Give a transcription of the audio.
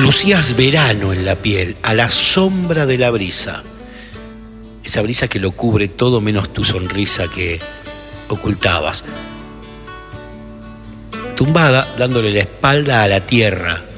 Lucías verano en la piel, a la sombra de la brisa. Esa brisa que lo cubre todo menos tu sonrisa que ocultabas. Tumbada, dándole la espalda a la tierra,